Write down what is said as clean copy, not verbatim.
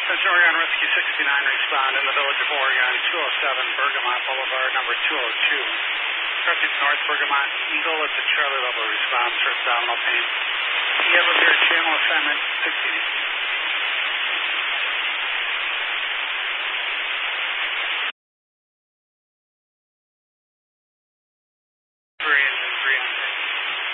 Central Oregon Rescue 69, respond in the village of Oregon, 207 Bergamot Boulevard, number 202. Traffic north Bergamot Eagle at the Charlie level, response for abdominal pain. You have a severe channel assignment 60.